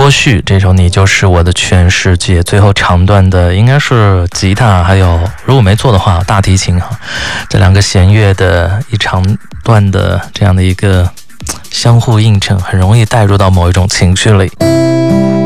郭旭这首《你就是我的全世界》，最后长段的应该是吉他，还有如果没错的话大提琴哈，这两个弦乐的一长段的这样的一个相互映衬，很容易带入到某一种情绪里。